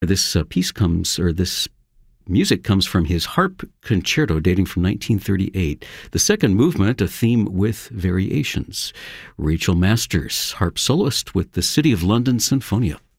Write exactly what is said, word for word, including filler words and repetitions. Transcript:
This uh, piece comes, or this music comes from his harp concerto dating from nineteen thirty-eight. The second movement, a theme with variations. Rachel Masters, harp soloist with the City of London Sinfonia.